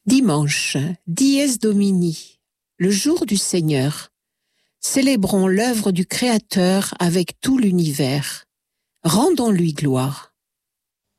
Dimanche, Dies Domini, le jour du Seigneur. Célébrons l'œuvre du Créateur avec tout l'univers. Rendons-lui gloire.